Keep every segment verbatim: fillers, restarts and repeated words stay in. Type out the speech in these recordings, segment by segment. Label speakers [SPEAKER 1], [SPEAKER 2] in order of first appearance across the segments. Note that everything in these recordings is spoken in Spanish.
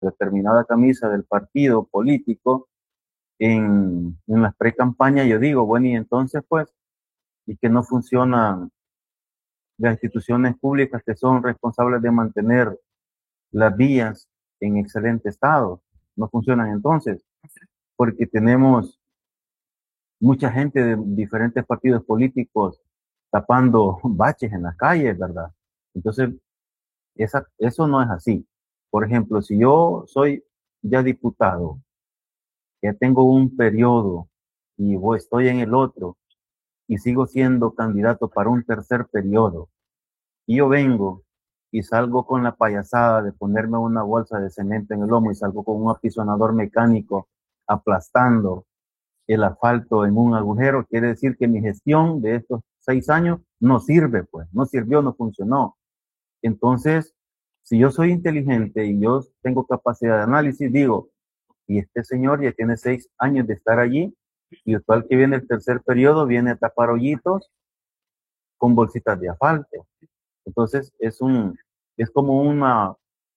[SPEAKER 1] determinada camisa del partido político en, en las pre-campañas, yo digo, bueno, y entonces pues, y que no funcionan las instituciones públicas que son responsables de mantener las vías en excelente estado, no funcionan entonces, porque tenemos mucha gente de diferentes partidos políticos tapando baches en las calles, ¿verdad? Entonces, esa, eso no es así. Por ejemplo, si yo soy ya diputado, ya tengo un periodo y voy, estoy en el otro y sigo siendo candidato para un tercer periodo, y yo vengo y salgo con la payasada de ponerme una bolsa de cemento en el lomo y salgo con un apisonador mecánico aplastando el asfalto en un agujero, quiere decir que mi gestión de estos seis años no sirve, pues, no sirvió, no funcionó. Entonces, si yo soy inteligente y yo tengo capacidad de análisis, digo, y este señor ya tiene seis años de estar allí, y usual que viene el tercer periodo, viene a tapar hoyitos con bolsitas de asfalto. Entonces, es un, es como una,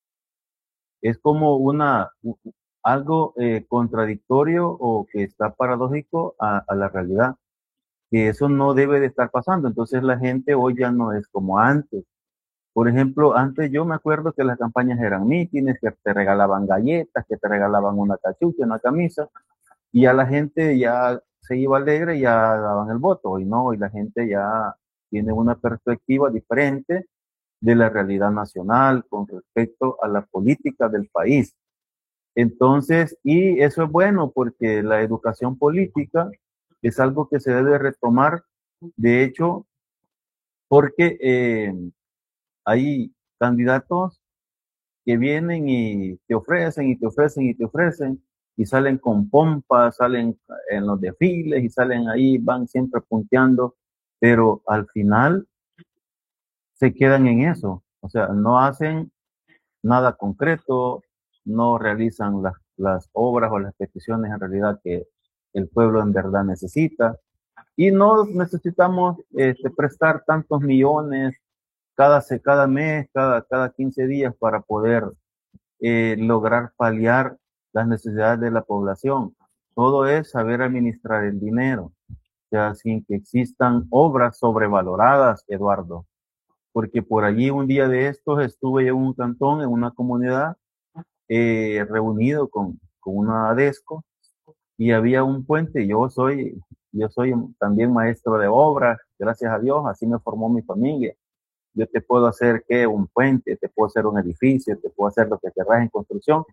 [SPEAKER 1] es como una, algo eh, contradictorio o que está paradójico a, a la realidad, que eso no debe de estar pasando. Entonces la gente hoy ya no es como antes. Por ejemplo, antes yo me acuerdo que las campañas eran mítines, que te regalaban galletas, que te regalaban una cachucha, una camisa, y ya la gente ya se iba alegre y ya daban el voto. Y no, y la gente ya tiene una perspectiva diferente de la realidad nacional con respecto a la política del país. Entonces, y eso es bueno porque la educación política es algo que se debe retomar, de hecho, porque eh, hay candidatos que vienen y te ofrecen y te ofrecen y te ofrecen y salen con pompas, salen en los desfiles y salen ahí, van siempre punteando, pero al final se quedan en eso, o sea, no hacen nada concreto, no realizan las, las obras o las peticiones en realidad que el pueblo en verdad necesita. Y no necesitamos este, prestar tantos millones cada, cada mes, cada, cada quince días para poder eh, lograr paliar las necesidades de la población. Todo es saber administrar el dinero, o sea, sin que existan obras sobrevaloradas, Eduardo. Porque por allí un día de estos estuve en un cantón, en una comunidad, eh, reunido con, con una ADESCO, y había un puente. Yo soy, yo soy también maestro de obras, gracias a Dios, así me formó mi familia. Yo te puedo hacer que un puente, te puedo hacer un edificio, te puedo hacer lo que querrás en construcción.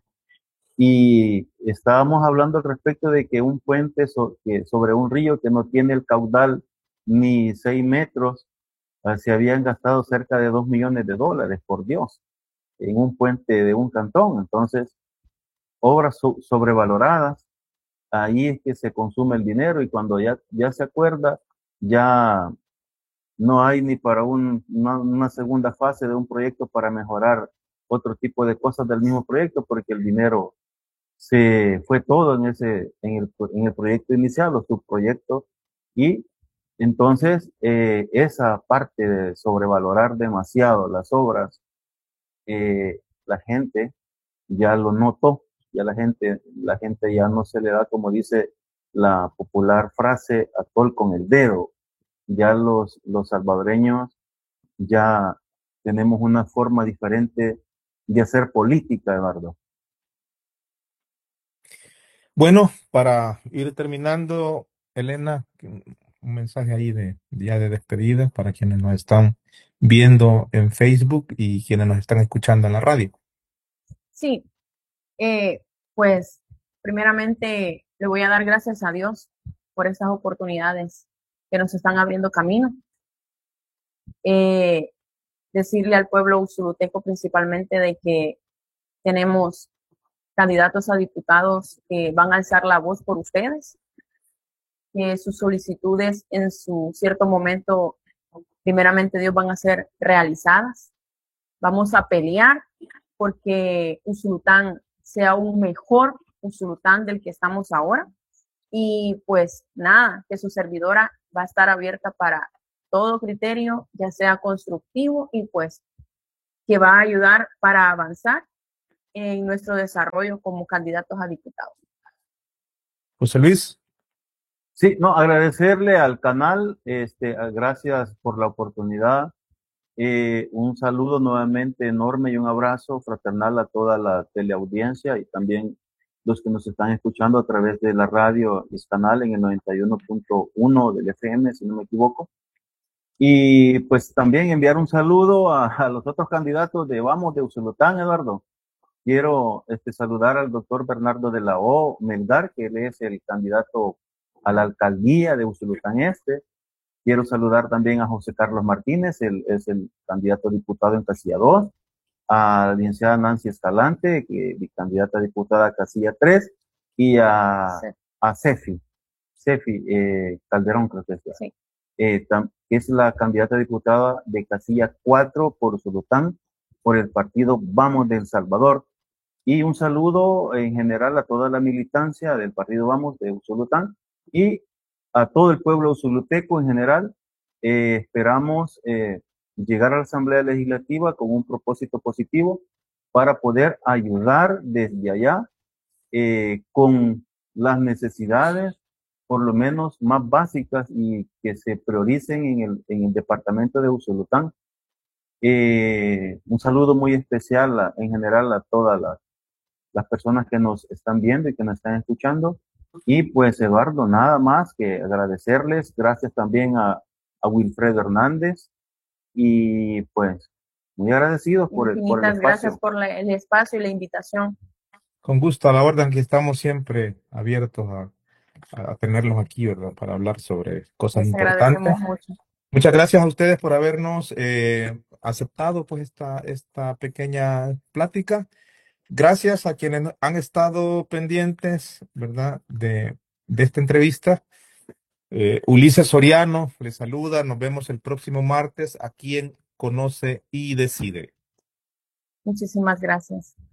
[SPEAKER 1] Y estábamos hablando al respecto de que un puente so, que sobre un río que no tiene el caudal ni seis metros, uh, se habían gastado cerca de dos millones de dólares, por Dios, en un puente de un cantón. Entonces, obras so, sobrevaloradas, ahí es que se consume el dinero, y cuando ya, ya se acuerda, ya no hay ni para un, una, una segunda fase de un proyecto para mejorar otro tipo de cosas del mismo proyecto, porque el dinero se fue todo en ese, en el, en el proyecto inicial, los subproyectos, y entonces eh, esa parte de sobrevalorar demasiado las obras, eh, la gente ya lo notó, ya la gente, la gente ya no se le da, como dice la popular frase, atol con el dedo. Ya los, los salvadoreños ya tenemos una forma diferente de hacer política, Eduardo.
[SPEAKER 2] Bueno, para ir terminando, Elena, un mensaje ahí de ya de despedida para quienes nos están viendo en Facebook y quienes nos están escuchando en la radio.
[SPEAKER 3] Sí, eh, pues primeramente le voy a dar gracias a Dios por estas oportunidades que nos están abriendo camino. Eh, decirle al pueblo usuluteco principalmente de que tenemos candidatos a diputados que van a alzar la voz por ustedes, que sus solicitudes en su cierto momento, primeramente Dios, van a ser realizadas. Vamos a pelear porque Usulután sea un mejor Usulután del que estamos ahora. Y pues nada, que su servidora va a estar abierta para todo criterio, ya sea constructivo, y pues que va a ayudar para avanzar en nuestro desarrollo como candidatos a diputados.
[SPEAKER 2] José Luis.
[SPEAKER 1] Sí, no, agradecerle al canal, este, gracias por la oportunidad. Eh, un saludo nuevamente enorme y un abrazo fraternal a toda la teleaudiencia y también los que nos están escuchando a través de la radio y canal en el noventa y uno punto uno del F M, si no me equivoco. Y pues también enviar un saludo a, a los otros candidatos de Vamos de Usulután, Eduardo. Quiero este, saludar al doctor Bernardo de la O. Melgar, que él es el candidato a la alcaldía de Usulután Este. Quiero saludar también a José Carlos Martínez, él es el candidato a diputado en Casilla dos, a la licenciada Nancy Escalante, que es candidata a diputada a Casilla tres, y a, sí. a Cefi, Cefi eh, Calderón, creo que es, sí. eh, que es la candidata a diputada de Casilla cuatro por Usulután, por el partido Vamos de El Salvador. Y un saludo en general a toda la militancia del partido Vamos de Usulután y a todo el pueblo usuluteco en general. Eh, esperamos eh, llegar a la Asamblea Legislativa con un propósito positivo para poder ayudar desde allá eh, con las necesidades por lo menos más básicas y que se prioricen en el, en el departamento de Usulután. Eh, un saludo muy especial a, en general a todas las las personas que nos están viendo y que nos están escuchando. Y pues, Eduardo, nada más que agradecerles. Gracias también a, a Wilfredo Hernández. Y pues, muy agradecidos por el, por el espacio.
[SPEAKER 3] Gracias por la, el espacio y la invitación.
[SPEAKER 2] Con gusto, a la orden, que estamos siempre abiertos a, a tenerlos aquí, ¿verdad? Para hablar sobre cosas
[SPEAKER 3] Les
[SPEAKER 2] importantes.
[SPEAKER 3] Mucho.
[SPEAKER 2] Muchas gracias a ustedes por habernos eh, aceptado pues esta, esta pequeña plática. Gracias a quienes han estado pendientes, ¿verdad? De, de esta entrevista. Eh, Ulises Soriano les saluda. Nos vemos el próximo martes aquí en Conoce y Decide.
[SPEAKER 3] Muchísimas gracias.